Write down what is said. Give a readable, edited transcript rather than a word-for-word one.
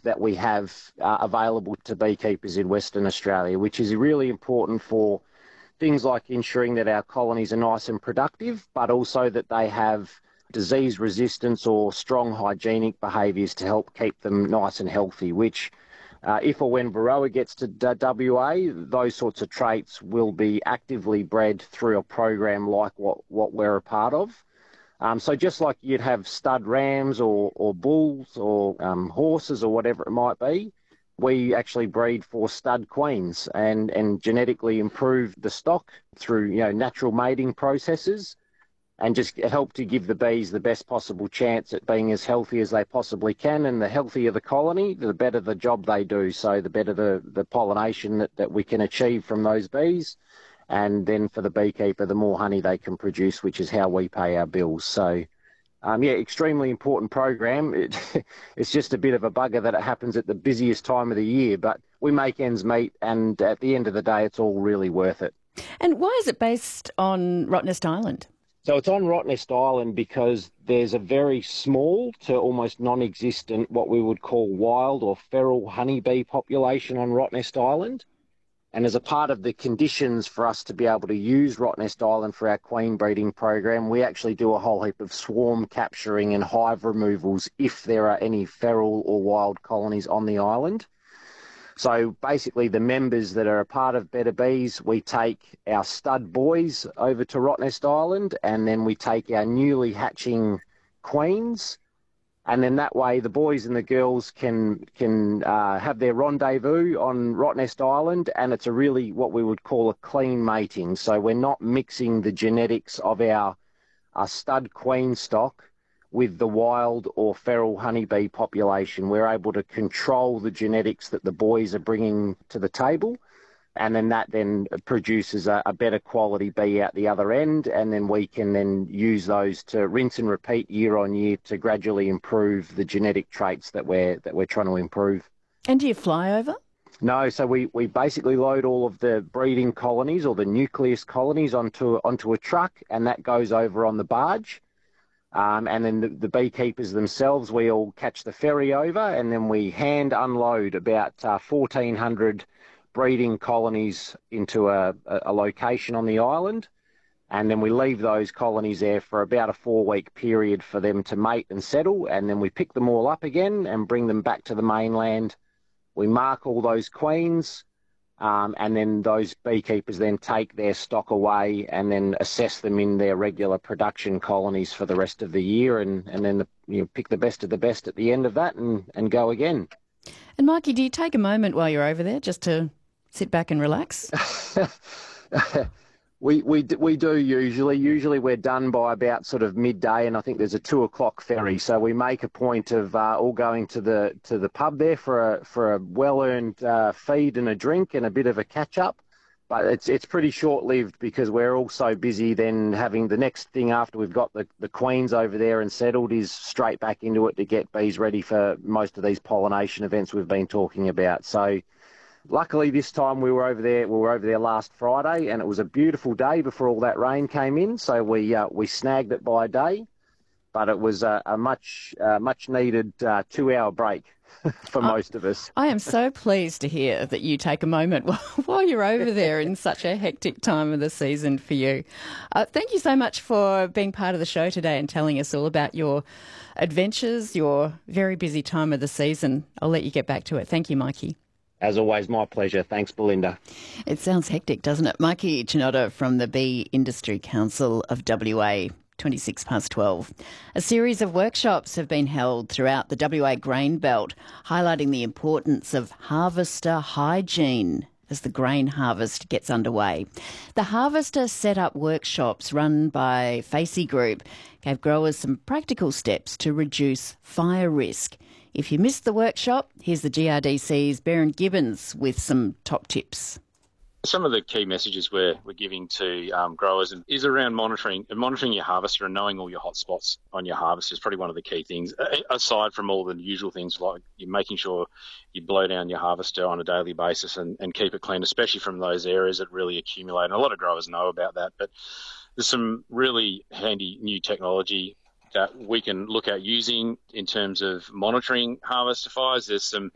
that we have available to beekeepers in Western Australia, which is really important for things like ensuring that our colonies are nice and productive, but also that they have disease resistance or strong hygienic behaviours to help keep them nice and healthy, which if or when Varroa gets to WA, those sorts of traits will be actively bred through a program like what we're a part of. So just like you'd have stud rams or bulls or horses or whatever it might be, we actually breed for stud queens and genetically improve the stock through natural mating processes, and just help to give the bees the best possible chance at being as healthy as they possibly can. And the healthier the colony, the better the job they do. So the better the pollination that we can achieve from those bees. And then for the beekeeper, the more honey they can produce, which is how we pay our bills. So, extremely important program. It's just a bit of a bugger that it happens at the busiest time of the year, but we make ends meet, and at the end of the day, it's all really worth it. And why is it based on Rottnest Island? So it's on Rottnest Island because there's a very small to almost non-existent what we would call wild or feral honeybee population on Rottnest Island. And as a part of the conditions for us to be able to use Rottnest Island for our queen breeding program, we actually do a whole heap of swarm capturing and hive removals if there are any feral or wild colonies on the island. So basically the members that are a part of Better Bees, we take our stud boys over to Rottnest Island, and then we take our newly hatching queens. And then that way the boys and the girls can have their rendezvous on Rottnest Island, and it's a really what we would call a clean mating. So we're not mixing the genetics of our stud queen stock with the wild or feral honeybee population. We're able to control the genetics that the boys are bringing to the table, and then that then produces a better quality bee out the other end, and then we can then use those to rinse and repeat year on year to gradually improve the genetic traits that we're trying to improve. And do you fly over? No, so we basically load all of the breeding colonies or the nucleus colonies onto a truck, and that goes over on the barge. And then the beekeepers themselves, we all catch the ferry over, and then we hand unload about 1,400 breeding colonies into a location on the island. And then we leave those colonies there for about a 4-week period for them to mate and settle. And then we pick them all up again and bring them back to the mainland. We mark all those queens. And then those beekeepers then take their stock away and then assess them in their regular production colonies for the rest of the year, and then pick the best of the best at the end of that and go again. And Mikey, do you take a moment while you're over there just to sit back and relax? We do usually. Usually we're done by about sort of midday, and I think there's a 2:00 ferry. So we make a point of all going to the pub there for a well-earned feed and a drink and a bit of a catch-up. But it's pretty short-lived because we're all so busy then having the next thing after we've got the queens over there and settled is straight back into it to get bees ready for most of these pollination events we've been talking about. So luckily this time we were over there last Friday, and it was a beautiful day before all that rain came in, so we snagged it by day, but it was a much needed 2-hour break for most of us. I am so pleased to hear that you take a moment while you're over there in such a hectic time of the season for you. Thank you so much for being part of the show today and telling us all about your adventures, your very busy time of the season. I'll let you get back to it. Thank you, Mikey. As always, my pleasure. Thanks, Belinda. It sounds hectic, doesn't it? Mikey Chinotta from the Bee Industry Council of WA, 12:26. A series of workshops have been held throughout the WA grain belt, highlighting the importance of harvester hygiene as the grain harvest gets underway. The Harvester Set-Up workshops run by Facey Group gave growers some practical steps to reduce fire risk. If you missed the workshop, here's the GRDC's Baron Gibbons with some top tips. Some of the key messages we're giving to growers is around monitoring your harvester and knowing all your hot spots on your harvester is probably one of the key things, aside from all the usual things like you're making sure you blow down your harvester on a daily basis and keep it clean, especially from those areas that really accumulate. And a lot of growers know about that, but there's some really handy new technology that we can look at using in terms of monitoring harvester fires. There's some